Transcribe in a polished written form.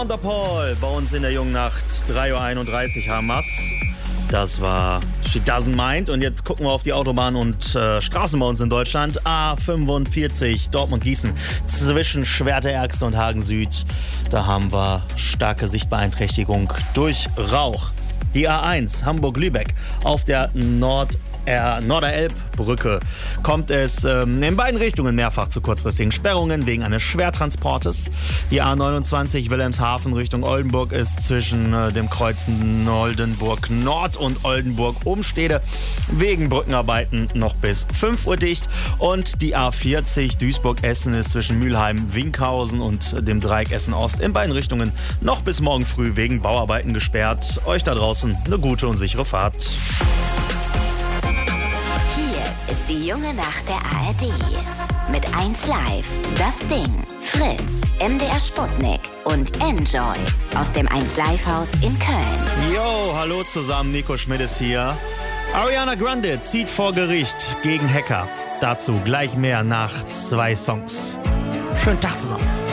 Wonderpaul bei uns in der jungen Nacht. 3:31 Uhr haben wir's. Das war She Doesn't Mind. Und jetzt gucken wir auf die Autobahn und Straßen bei uns in Deutschland. A45 Dortmund-Gießen zwischen Schwerte-Erxte und Hagen Süd. Da haben wir starke Sichtbeeinträchtigung durch Rauch. Die A1 Hamburg-Lübeck auf der Norderelbbrücke kommt es in beiden Richtungen mehrfach zu kurzfristigen Sperrungen wegen eines Schwertransportes. Die A29 Wilhelmshaven Richtung Oldenburg ist zwischen dem Kreuzen Oldenburg Nord und Oldenburg Umstede wegen Brückenarbeiten noch bis 5 Uhr dicht. Und die A40 Duisburg-Essen ist zwischen Mülheim-Winkhausen und dem Dreieck Essen-Ost in beiden Richtungen noch bis morgen früh wegen Bauarbeiten gesperrt. Euch da draußen eine gute und sichere Fahrt. Ist die junge Nacht der ARD. Mit 1 Live, Das Ding, Fritz, MDR Sputnik und Enjoy aus dem 1 Live Haus in Köln. Jo, hallo zusammen, Nico Schmidt ist hier. Ariana Grande zieht vor Gericht gegen Hacker. Dazu gleich mehr nach 2 Songs. Schönen Tag zusammen.